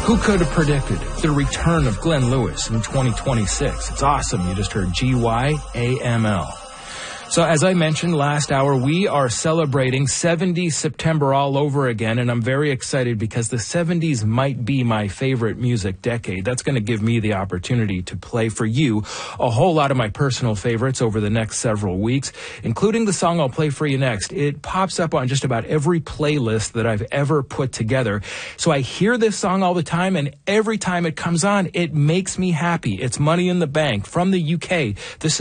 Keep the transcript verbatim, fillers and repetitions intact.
Who could have predicted the return of Glenn Lewis in twenty twenty-six? It's awesome. You just heard G Y A M L. So as I mentioned last hour, we are celebrating seventies September all over again, and I'm very excited because the seventies might be my favorite music decade. That's going to give me the opportunity to play for you a whole lot of my personal favorites over the next several weeks, including the song I'll play for you next. It pops up on just about every playlist that I've ever put together. So I hear this song all the time, and every time it comes on, it makes me happy. It's Money in the Bank from the U K. This